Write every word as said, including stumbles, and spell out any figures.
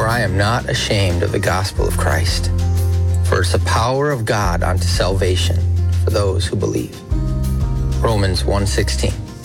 I am not ashamed of the gospel of Christ, for it's the power of God unto salvation for those who believe. Romans one sixteen.